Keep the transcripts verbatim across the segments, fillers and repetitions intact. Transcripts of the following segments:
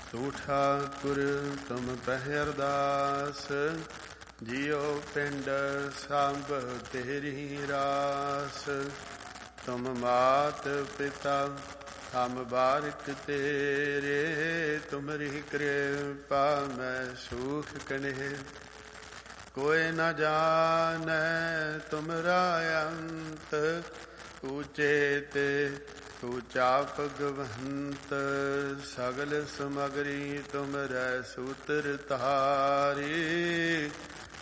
ਤੂੰ ਠਾਕੁਰ ਤੁਮ ਪਹਿ ਅਰਦਾਸ, ਜਿਉ ਪਿੰਡ ਸਭ ਤੇਰੀ ਰਾਸ। ਤੁਮ ਮਾਤ ਪਿਤਾ ਹਮ ਬਾਰਿਕ ਤੇਰੇ, ਤੁਮਰੀ ਕਿਰਪਾ ਮੈਂ ਸੂਖ ਕਨੇ। ਕੋਈ ਨ ਜਾਣੈ ਤੁਮਰਾ ਅੰਤ, ਊਚੇ ਤੇ ਊਚਾ ਭਗਵੰਤ। ਸਗਲ ਸਮਗਰੀ ਤੁਮਰੈ ਸੂਤਰ ਧਾਰੀ,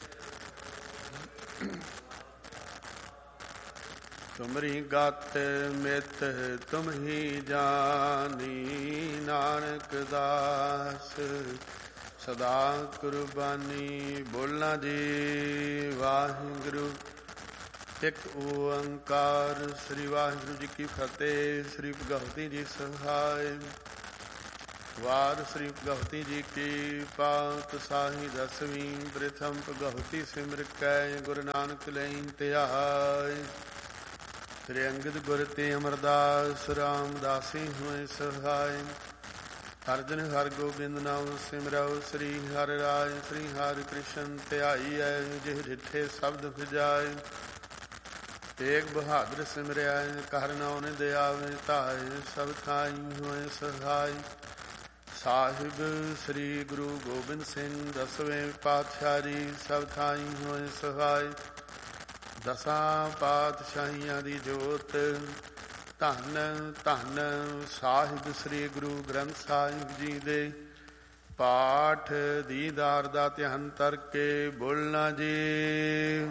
ਤੁਮਰੀ ਗਤ ਮਿਤ ਤੁਮ ਹੀ ਜਾਨੀ। ਨਾਨਕ ਦਾਸ ਸਦਾ ਕੁਰਬਾਨੀ, ਬੋਲਣਾ ਜੀ ਵਾਹਿਗੁਰੂ ਇੱਕ ਓੰਕਾਰ। ਸ੍ਰੀ ਵਾਹਿਗੁਰੂ ਜੀ ਕੀ ਫਤਿਹ। ਸ੍ਰੀ ਭਗਵਤੀ ਜੀ ਸਹਾਇ। ਵਾਰ ਸ੍ਰੀ ਭਗਵਤੀ ਜੀ ਕੀ ਪਾਤ ਸਾਹੀ ਦਸਵੀਂ। ਪ੍ਰਥਮ ਭਗਵਤੀ ਸਿਮਰ ਕੈ, ਗੁਰੂ ਨਾਨਕ ਲਈ ਧਿਆਇ। ਸ੍ਰੀ ਅੰਗਦ ਗੁਰ ਤੇ ਅਮਰਦਾਸ, ਰਾਮਦਾਸੀ ਹੋਏ ਸਹਾਇ। ਹਰਿ ਜਨ ਹਰਿ ਗੋਬਿੰਦ ਨਾਮ ਸਿਮਰਉ, ਸ੍ਰੀ ਹਰਿ ਰਾਇ। ਸ੍ਰੀ ਹਰਿ ਕ੍ਰਿਸ਼ਨ ਧਿਆਈਐ, ਜਿਹ ਡਿਠੇ ਸ਼ਬਦ ਭਜਾਏ। ਤੇਗ ਬਹਾਦਰ ਸਿਮਰਿਆ, ਕਰ ਨਾਉ ਨਿਧ ਆਵੇ ਧਾਇ। ਸਭ ਥਾਈ ਹੋਏ ਸਹਾਇ। ਸਾਹਿਬ ਸ੍ਰੀ ਗੁਰੂ ਗੋਬਿੰਦ ਸਿੰਘ ਦਸਵੇਂ ਪਾਤਸ਼ਾਹ ਜੀ, ਸਭ ਥਾਈ ਹੋਏ ਸਹਾਇ। ਦਸਾਂ ਪਾਤਸ਼ਾਹੀਆਂ ਦੀ ਜੋਤ, ਧੰਨ ਧੰਨ ਸਾਹਿਬ ਸ੍ਰੀ ਗੁਰੂ ਗ੍ਰੰਥ ਸਾਹਿਬ ਜੀ ਦੇ ਪਾਠ ਦੀਦਾਰ ਦਾ ਧਿਆਨ ਕਰਕੇ ਬੋਲਣਾ ਜੀ।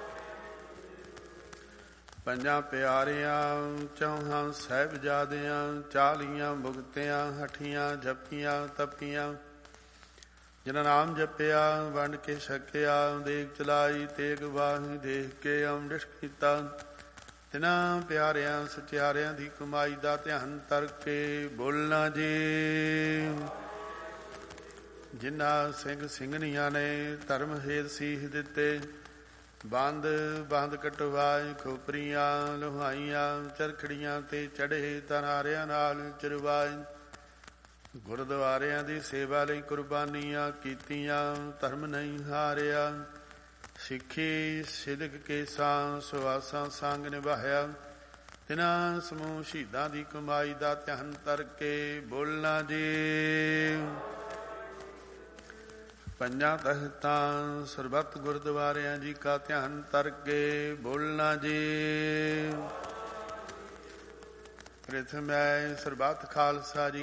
ਪੰਜਾਂ ਪਿਆਰਿਆਂ ਚੌਹਾਂ ਸਾਹਿਬਜ਼ਾਦਿਆਂ, ਚਾਲੀਆਂ ਮੁਕਤਿਆਂ, ਹਠੀਆਂ ਜਪੀਆਂ ਤਪੀਆਂ। ਜਿਨ੍ਹਾਂ ਨਾਮ ਜਪਿਆ ਵੰਡ ਕੇ ਛਕਿਆ, ਦੇਖ ਚਲਾਈ ਤੇਗ ਵਾਹੀ। ਦੇਖ ਕੇ ਅੰਮ੍ਰਿਤ ਕੀਤਾ, ਤਿਨਾਂ ਪਿਆਰਿਆਂ ਸਚਿਆਰਿਆਂ ਦੀ ਕਮਾਈ ਦਾ ਧਿਆਨ ਕਰਕੇ ਬੋਲਣਾ ਜੀ। ਜਿਨ੍ਹਾਂ ਸਿੰਘ ਸਿੰਘਣੀਆਂ ਨੇ ਧਰਮ ਹੇਤ ਸੀਸ ਦਿੱਤੇ, ਬੰਦ ਬੰਦ ਕਟਵਾਏ। ਖੋਪਰੀਆਂ ਲੋਹਾਈਆਂ, ਚਰਖੜੀਆਂ ਤੇ ਚੜ੍ਹੇ, ਤਨਾਰਿਆਂ ਨਾਲ ਚਰਵਾਏ। ਗੁਰਦੁਆਰਿਆਂ ਦੀ ਸੇਵਾ ਲਈ ਕੁਰਬਾਨੀਆਂ ਕੀਤੀਆਂ, ਧਰਮ ਨਹੀਂ ਹਾਰਿਆ। ਸਿੱਖੀ ਸਿਦਕ ਕੇ ਸਾਂ ਸੁਆਸਾਂ ਸੰਗ ਨਿਭਾਇਆ। ਤਿਨਾਂ ਸਮੂਹ ਸ਼ਹੀਦਾਂ ਦੀ ਕਮਾਈ ਦਾ ਧਿਆਨ ਕਰਕੇ ਬੋਲਣਾ ਜੀ। ਪੰਜਾਂ ਤਖਤਾਂ ਸਰਬੱਤ ਗੁਰਦੁਆਰਿਆਂ ਜੀ ਕਾ ਧਿਆਨ ਕਰਕੇ ਬੋਲਣਾ ਜੀ। ਪ੍ਰਥਮੈ ਸਰਬੱਤ ਖਾਲਸਾ ਜੀ